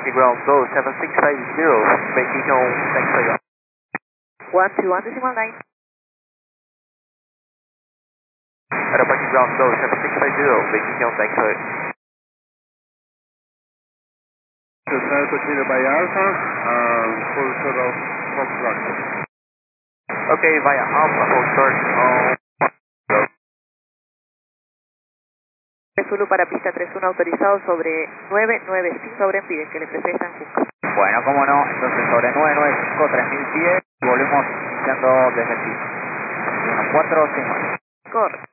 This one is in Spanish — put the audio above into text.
Aeroparking ground 27650, making home, thanks for you. 121.9. Aeroparking ground 27650, making home, thanks for you. Descent continued by Alpha, full total construction. Okay, via Alpha, hold short on. Zulu para pista 31 autorizado sobre 995 sobre pide que le presenta en Cusco. Bueno, cómo no, entonces sobre 995, 3000 pies, volvemos iniciando desde el piso. 14, 5. Corre.